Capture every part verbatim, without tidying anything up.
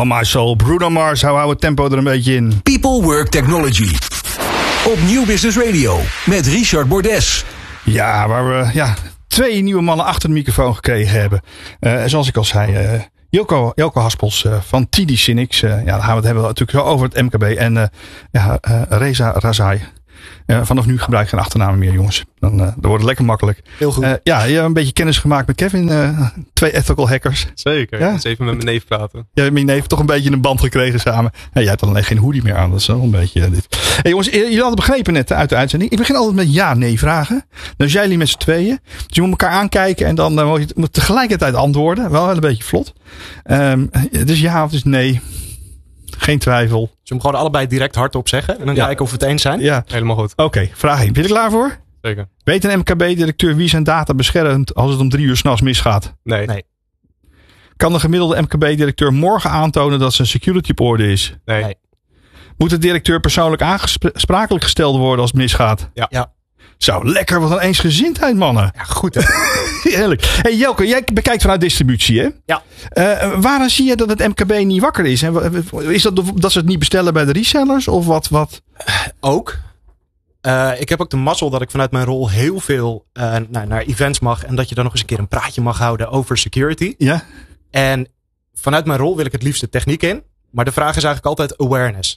Oh my soul, Bruno Mars, hou hou het tempo er een beetje in. People Work Technology. Op Nieuw Business Radio met Richard Bordes. Ja, waar we ja, twee nieuwe mannen achter de microfoon gekregen hebben. Uh, zoals ik al zei, uh, Jelko, Jelko Haspels uh, van T D Synnex. Uh, ja, dan gaan we het hebben natuurlijk zo over het M K B. En uh, ja, uh, Reza Razai. Uh, vanaf nu gebruik ik geen achternamen meer, jongens. Dan, uh, dan wordt het lekker makkelijk. Heel goed. Uh, ja, je hebt een beetje kennis gemaakt met Kevin. Uh, twee ethical hackers. Zeker. Ja? Dus even met mijn neef praten. Jij hebt met je neef toch een beetje een band gekregen samen. Ja, jij hebt dan alleen geen hoodie meer aan. Dat is wel een beetje uh, dit. Hey, jongens, jullie hadden begrepen net uit de uitzending. Ik begin altijd met ja-nee vragen. Dan zijn jullie met z'n tweeën. Dus je moet elkaar aankijken en dan uh, moet je moet tegelijkertijd antwoorden. Wel een beetje vlot. Um, het is ja of het is nee. Geen twijfel. Zullen we hem gewoon allebei direct hardop zeggen? En dan ja. kijken of we het eens zijn? Ja. Helemaal goed. Oké, okay, vraag één. Ben je er klaar voor? Zeker. Weet een M K B-directeur wie zijn data beschermt als het om drie uur 's nachts misgaat? Nee. Nee. Kan de gemiddelde M K B-directeur morgen aantonen dat zijn security op orde is? Nee. Nee. Moet de directeur persoonlijk aansprakelijk gesteld worden als het misgaat? Ja. Ja. Zo, lekker. Wat een eensgezindheid, mannen. Ja, goed hè? Heerlijk. Hey Jelke, jij bekijkt vanuit distributie, hè? Ja. Uh, waarom zie je dat het M K B niet wakker is? Is dat dat ze het niet bestellen bij de resellers? Of wat? wat? Ook. Uh, ik heb ook de mazzel dat ik vanuit mijn rol heel veel uh, nou, naar events mag. En dat je dan nog eens een keer een praatje mag houden over security. Ja. En vanuit mijn rol wil ik het liefst de techniek in. Maar de vraag is eigenlijk altijd awareness.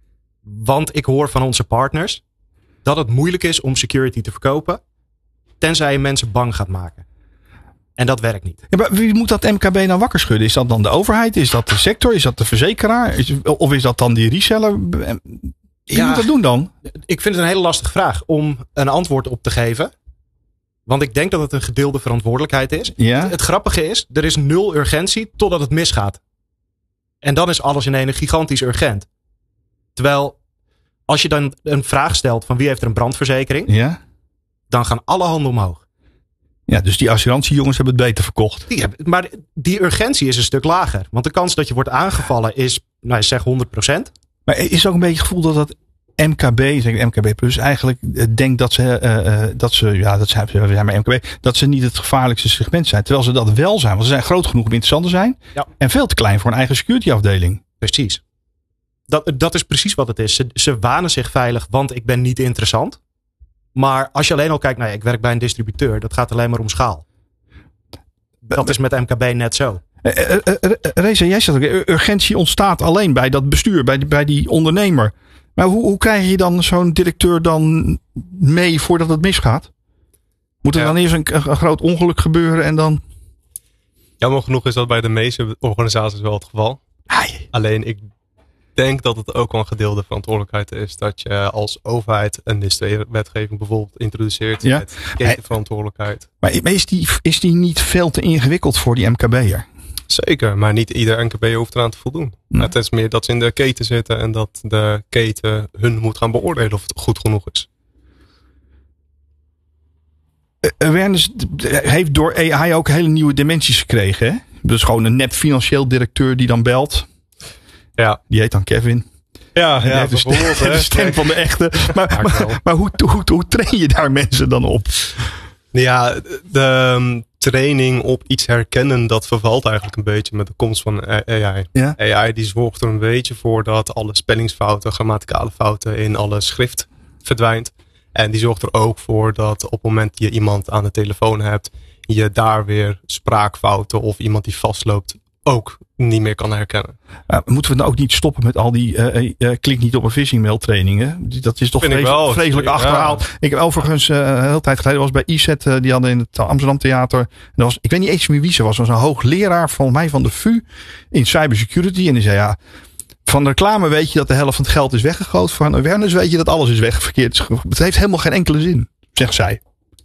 Want ik hoor van onze partners dat het moeilijk is om security te verkopen. Tenzij je mensen bang gaat maken. En dat werkt niet. Ja, maar wie moet dat M K B nou wakker schudden? Is dat dan de overheid? Is dat de sector? Is dat de verzekeraar? Is, of is dat dan die reseller? Wie Ja, moet dat doen dan? Ik vind het een hele lastige vraag om een antwoord op te geven. Want ik denk dat het een gedeelde verantwoordelijkheid is. Ja. Het, het grappige is, er is nul urgentie totdat het misgaat. En dan is alles in ene gigantisch urgent. Terwijl, als je dan een vraag stelt van wie heeft er een brandverzekering, Ja. dan gaan alle handen omhoog. Ja, dus die assurantiejongens hebben het beter verkocht. Die hebben, maar die urgentie is een stuk lager. Want de kans dat je wordt aangevallen is, nou zeg honderd procent. Maar is ook een beetje het gevoel dat dat M K B, zeg ik M K B plus, eigenlijk uh, denkt dat ze, uh, uh, dat ze, ja, dat zijn, we zijn maar M K B, dat ze niet het gevaarlijkste segment zijn. Terwijl ze dat wel zijn. Want ze zijn groot genoeg om interessant te zijn. Ja. En veel te klein voor een eigen security afdeling. Precies. Dat, dat is precies wat het is. Ze, ze wanen zich veilig, want ik ben niet interessant. Maar als je alleen al kijkt, nou ja, ik werk bij een distributeur. Dat gaat alleen maar om schaal. Dat is met M K B net zo. Uh, uh, uh, Reza, jij zegt ook, urgentie ontstaat alleen bij dat bestuur, bij die, bij die ondernemer. Maar hoe, hoe krijg je dan zo'n directeur dan mee voordat het misgaat? Moet er Ja. dan eerst een, een groot ongeluk gebeuren en dan... Jammer genoeg is dat bij de meeste organisaties wel het geval. Ai. Alleen ik denk dat het ook wel een gedeelde verantwoordelijkheid is. Dat je als overheid een N I S twee-wetgeving bijvoorbeeld introduceert. Ja. Met ketenverantwoordelijkheid. Maar is die, is die niet veel te ingewikkeld voor die M K B'er? Zeker, maar niet ieder M K B hoeft eraan te voldoen. Nee. Het is meer dat ze in de keten zitten en dat de keten hun moet gaan beoordelen of het goed genoeg is. Awareness heeft door A I ook hele nieuwe dimensies gekregen. Hè? Dus gewoon een nep financieel directeur die dan belt. Ja, Die heet dan Kevin. ja, Die ja heeft de stem, bijvoorbeeld. hè. de stem van de echte. Maar, Dankjewel. maar, maar hoe, hoe, hoe train je daar mensen dan op? Ja, de um, training op iets herkennen, dat vervalt eigenlijk een beetje met de komst van A I. Ja. A I die zorgt er een beetje voor dat alle spellingsfouten, grammaticale fouten in alle schrift verdwijnt. En die zorgt er ook voor dat op het moment je iemand aan de telefoon hebt, je daar weer spraakfouten of iemand die vastloopt ook niet meer kan herkennen. Uh, moeten we nou ook niet stoppen met al die uh, uh, klik niet op een phishing mail trainingen? Dat is toch Vind ik vreselijk, wel. vreselijk Ja. achterhaald. Ik heb overigens uh, een hele tijd geleden was bij I Z E T. Uh, die hadden in het Amsterdam Theater. Dat was, ik weet niet eens meer wie ze was. Dat was een hoogleraar van mij van de V U in cybersecurity. En die zei ja, van de reclame weet je dat de helft van het geld is weggegooid. Van awareness weet je dat alles is wegverkeerd. Het heeft helemaal geen enkele zin, zegt zij.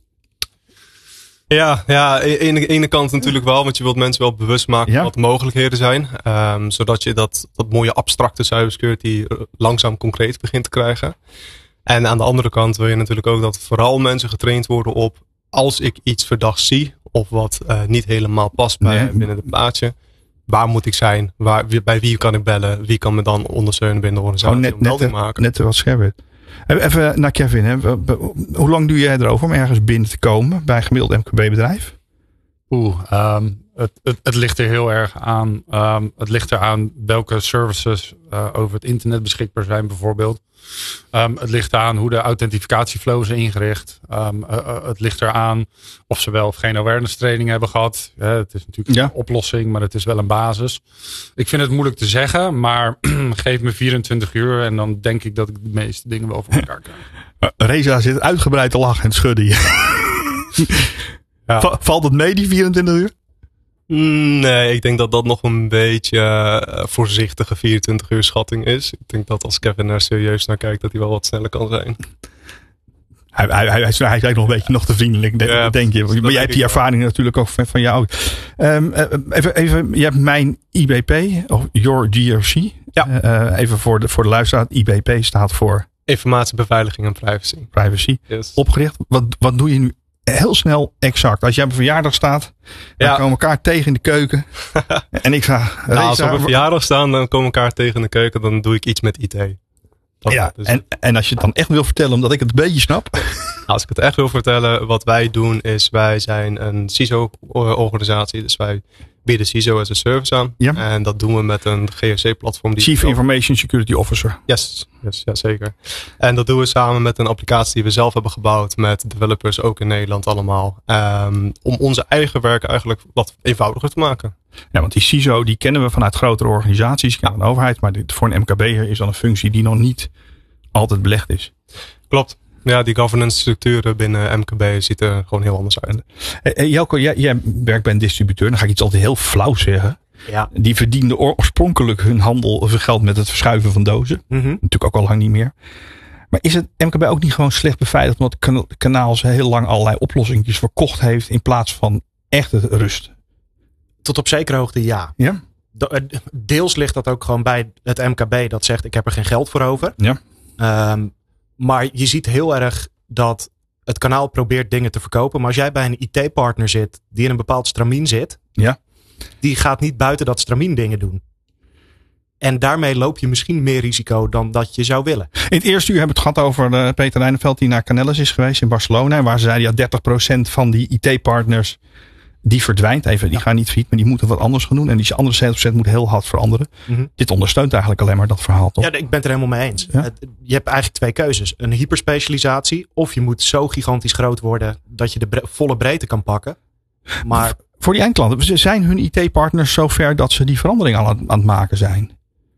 Ja, ja, aan de ene, ene kant natuurlijk wel, want je wilt mensen wel bewust maken Ja. van wat de mogelijkheden zijn. Um, zodat je dat, dat mooie abstracte cybersecurity langzaam concreet begint te krijgen. En aan de andere kant wil je natuurlijk ook dat vooral mensen getraind worden op, als ik iets verdachts zie, of wat uh, niet helemaal past bij, Nee. binnen het plaatje. Waar moet ik zijn? Waar, wie- bij wie kan ik bellen? Wie kan me dan ondersteunen binnen de organisatie Gewoon net, om melding net, te maken? net wat scherp werd. Even naar Kevin. Hè. Hoe lang doe jij erover om ergens binnen te komen bij een gemiddeld M K B bedrijf? Oeh, um, het, het, het ligt er heel erg aan. Um, het ligt er aan welke services uh, over het internet beschikbaar zijn bijvoorbeeld. Um, het ligt aan hoe de authentificatieflow is ingericht. Um, uh, uh, het ligt eraan of ze wel of geen awareness training hebben gehad. Uh, het is natuurlijk Ja. een oplossing, maar het is wel een basis. Ik vind het moeilijk te zeggen, maar geef me vierentwintig uur en dan denk ik dat ik de meeste dingen wel voor elkaar krijg. Uh, Reza zit uitgebreid te lachen en te schudden hier. Ja. Va- Valt het mee, die vierentwintig uur? Nee, ik denk dat dat nog een beetje uh, voorzichtige vierentwintig uur schatting is. Ik denk dat als Kevin er serieus naar kijkt, dat hij wel wat sneller kan zijn. Hij, hij, hij, hij is eigenlijk nog een beetje nog te vriendelijk, denk, Ja, denk je. Maar jij hebt die ervaring natuurlijk ook van, van jou. Um, uh, even, even, je hebt mijn I B P, of Your G R C. Ja. Uh, even voor de, voor de luisteraar. I B P staat voor Informatiebeveiliging en privacy. privacy. Yes. Opgericht. Wat, wat doe je nu heel snel exact? Als jij op een verjaardag staat, dan Ja. komen we elkaar tegen in de keuken. En ik ga... Nou, als we Reza, op een verjaardag staan, dan komen we elkaar tegen in de keuken. Dan doe ik iets met I T. Dat, ja, dus en, en als je het dan echt wil vertellen, omdat ik het een beetje snap. als ik het echt wil vertellen, wat wij doen is, wij zijn een C I S O-organisatie. Dus wij bieden C I S O as a service aan. Ja. En dat doen we met een G R C-platform. Die Chief Information Security Officer. Yes, yes, ja, zeker. En dat doen we samen met een applicatie die we zelf hebben gebouwd. Met developers ook in Nederland allemaal. Um, om onze eigen werk eigenlijk wat eenvoudiger te maken. Ja, want die C I S O die kennen we vanuit grotere organisaties, kennen we een overheid. Maar dit, voor een M K B'er is dan een functie die nog niet altijd belegd is. Klopt. Ja, die governance structuren binnen M K B ziet er gewoon heel anders uit. Hey, hey, Jelko, jij, jij werkt bij een distributeur. Dan ga ik iets altijd heel flauw zeggen. Ja. Die verdienden oorspronkelijk hun handel of hun geld met het verschuiven van dozen. Mm-hmm. Natuurlijk ook al lang niet meer. Maar is het M K B ook niet gewoon slecht beveiligd omdat het kanaal ze heel lang allerlei oplossingjes verkocht heeft in plaats van echte rust? Tot op zekere hoogte ja. Ja? Deels ligt dat ook gewoon bij het M K B dat zegt ik heb er geen geld voor over. Ja. Um, maar je ziet heel erg dat het kanaal probeert dingen te verkopen. Maar als jij bij een I T-partner zit die in een bepaald stramien zit. Ja. Die gaat niet buiten dat stramien dingen doen. En daarmee loop je misschien meer risico dan dat je zou willen. In het eerste uur hebben we het gehad over uh, Peter Reineveld die naar Canelles is geweest in Barcelona. En waar ze zeiden ja dertig procent van die I T-partners die verdwijnt. Even, die Ja. gaan niet failliet, maar die moeten wat anders gaan doen. En die andere zeventig procent moet heel hard veranderen. Mm-hmm. Dit ondersteunt eigenlijk alleen maar dat verhaal, toch? Ja, ik ben het er helemaal mee eens. Ja? Je hebt eigenlijk twee keuzes. Een hyperspecialisatie. Of je moet zo gigantisch groot worden dat je de bre- volle breedte kan pakken. Maar Voor die eindklanten, zijn hun I T-partners zover dat ze die verandering aan het, aan het maken zijn?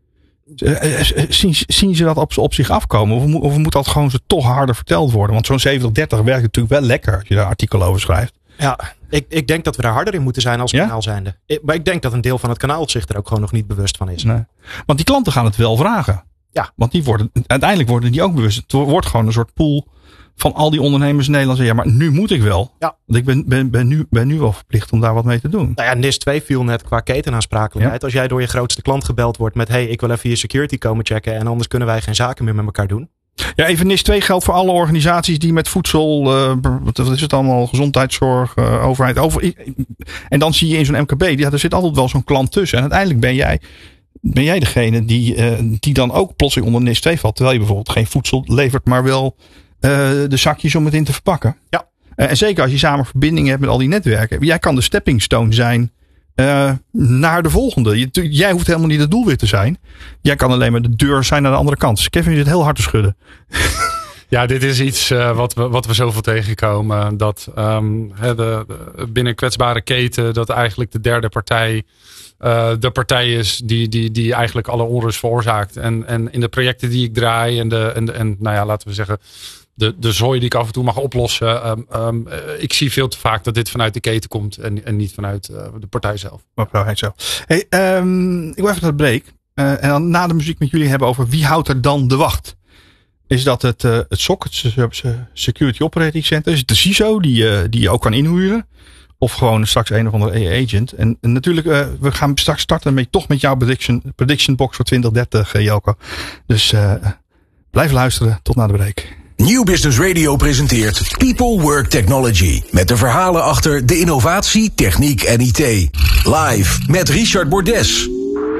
Zien, zien ze dat op, op zich afkomen? Of, moet, of moet dat gewoon ze toch harder verteld worden? Want zo'n zeventig dertig werkt natuurlijk wel lekker als je daar een artikel over schrijft. ja, ik, ik denk dat we er harder in moeten zijn als Ja? kanaal zijnde. Ik- Maar ik denk dat een deel van het kanaal zich er ook gewoon nog niet bewust van is. Nee. Want die klanten gaan het wel vragen. Ja. Want die worden, uiteindelijk worden die ook bewust. Het wordt gewoon een soort pool van al die ondernemers in Nederland. Ja, maar nu moet ik wel. Ja. Want ik ben, ben, ben, nu, ben nu wel verplicht om daar wat mee te doen. Nou ja, N I S twee viel net qua ketenaansprakelijkheid. Als jij door je grootste klant gebeld wordt met hey, ik wil even je security komen checken en anders kunnen wij geen zaken meer met elkaar doen. Ja, even N I S twee geldt voor alle organisaties die met voedsel, uh, wat is het allemaal, gezondheidszorg, uh, overheid. Over, en dan zie je in zo'n M K B, ja, er zit altijd wel zo'n klant tussen. En uiteindelijk ben jij, ben jij degene die, uh, die dan ook plotseling onder N I S twee valt. Terwijl je bijvoorbeeld geen voedsel levert, maar wel uh, de zakjes om het in te verpakken. Ja. Uh, en zeker als je samen verbindingen hebt met al die netwerken. Jij kan de stepping stone zijn uh, naar de volgende. Je, jij hoeft helemaal niet het doelwit te zijn. Jij kan alleen maar de deur zijn naar de andere kant. Dus Kevin zit heel hard te schudden. Ja, dit is iets uh, wat, we, wat we zoveel tegenkomen. Dat um, de, de, binnen een kwetsbare keten dat eigenlijk de derde partij uh, de partij is die, die, die eigenlijk alle onrust veroorzaakt. En, en in de projecten die ik draai en, de, en, en nou ja, laten we zeggen de, de zooi die ik af en toe mag oplossen. Um, um, ik zie veel te vaak dat dit vanuit de keten komt en, en niet vanuit uh, de partij zelf. Vanuit zo. Hey, um, ik wil even naar de break. Uh, en dan na de muziek met jullie hebben over wie houdt er dan de wacht. Is dat het, uh, het S O C, het Security Operating Center? Is het de C I S O die, uh, die je ook kan inhuren? Of gewoon straks een of andere A I-agent? En, en natuurlijk, uh, we gaan straks starten met, toch met jouw prediction, prediction box voor twintig dertig, uh, Jelko. Dus uh, blijf luisteren tot na de break. Nieuw Business Radio presenteert People Work Technology. Met de verhalen achter de innovatie, techniek en I T. Live met Richard Bordes.